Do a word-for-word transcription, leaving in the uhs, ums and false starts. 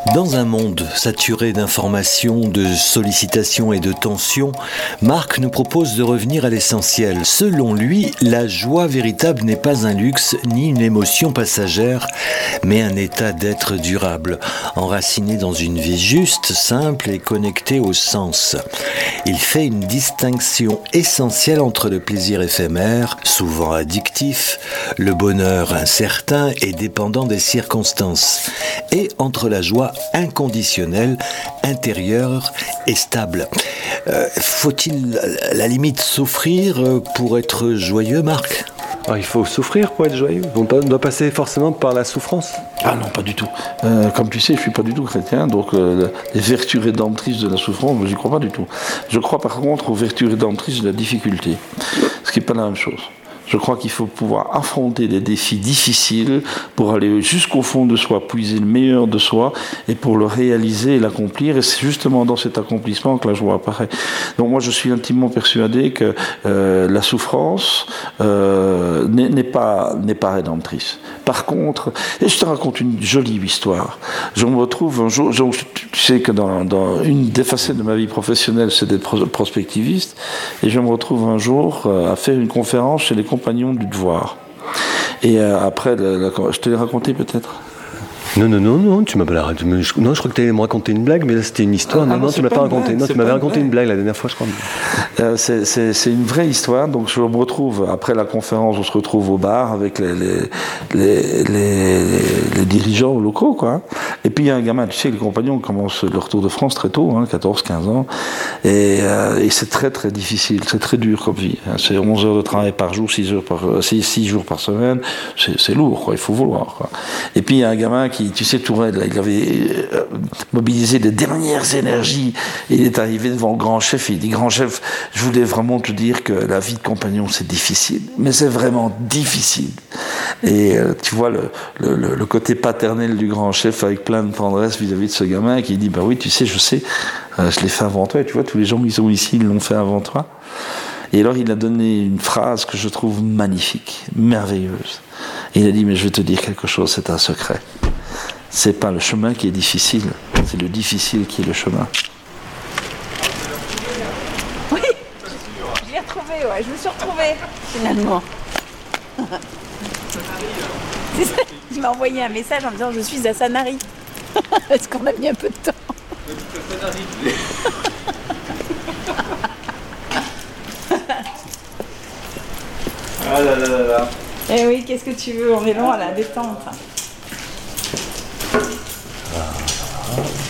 Dans un monde saturé d'informations, de sollicitations et de tensions, Marc nous propose de revenir à l'essentiel. Selon lui, la joie véritable n'est pas un luxe ni une émotion passagère, mais un état d'être durable, enraciné dans une vie juste, simple et connectée au sens. Il fait une distinction essentielle entre le plaisir éphémère, souvent addictif, le bonheur incertain et dépendant des circonstances, et entre la joie inconditionnelle, intérieure et stable. Euh, faut-il à la limite souffrir pour être joyeux, Marc ? Alors, il faut souffrir pour être joyeux. On doit passer forcément par la souffrance. Ah non, pas du tout. Euh, comme tu sais, je suis pas du tout chrétien, donc euh, les vertus rédemptrices de la souffrance, je n'y crois pas du tout. Je crois par contre aux vertus rédemptrices de la difficulté, ce qui n'est pas la même chose. Je crois qu'il faut pouvoir affronter des défis difficiles pour aller jusqu'au fond de soi, puiser le meilleur de soi et pour le réaliser et l'accomplir. Et c'est justement dans cet accomplissement que la joie apparaît. Donc moi, je suis intimement persuadé que euh, la souffrance euh, n'est, n'est pas, n'est pas rédemptrice. Par contre, et je te raconte une jolie histoire. Je me retrouve un jour, je, tu sais que dans, dans une des facettes de ma vie professionnelle, c'est d'être prospectiviste, et je me retrouve un jour à faire une conférence chez les compagnons du devoir. Et euh, après, la, la, je te l'ai raconté peut-être. Non, non, non, non, tu m'as pas raconté. Non, je crois que tu allais me raconter une blague, mais là c'était une histoire. Ah, non, non, non tu m'as pas raconté. Non, tu m'avais raconté une blague la dernière fois, je crois. Euh, c'est, c'est, c'est une vraie histoire. Donc je me retrouve, après la conférence, on se retrouve au bar avec les, les, les, les, les dirigeants locaux, quoi. Et puis il y a un gamin, tu sais, les compagnons commencent leur Tour de France très tôt, hein, quatorze quinze ans. Et, euh, et c'est très très difficile, c'est très dur comme vie. C'est onze heures de travail par jour, six heures par, six jours par semaine. C'est, c'est lourd, quoi, il faut vouloir, quoi. Et puis il y a un gamin qui, tu sais, Tourelle, là, il avait euh, mobilisé les dernières énergies. Il est arrivé devant le grand chef et il dit, grand chef, je voulais vraiment te dire que la vie de compagnon, c'est difficile. Mais c'est vraiment difficile. Et euh, tu vois le, le, le côté paternel du grand chef avec plein de tendresse vis-à-vis de ce gamin qui dit, bah oui, tu sais, je sais, euh, je l'ai fait avant toi. Et tu vois, tous les gens qui sont ici, ils l'ont fait avant toi. Et alors, il a donné une phrase que je trouve magnifique, merveilleuse. Et il a dit, mais je vais te dire quelque chose, c'est un secret. C'est pas le chemin qui est difficile, c'est le difficile qui est le chemin. Oui, je l'ai retrouvé, ouais, je me suis retrouvée, finalement. Il m'a envoyé un message en me disant, je suis à Sanary. Est-ce qu'on a mis un peu de temps? Ah là là là là. Eh oui, qu'est-ce que tu veux? On est long à la détente. Ah.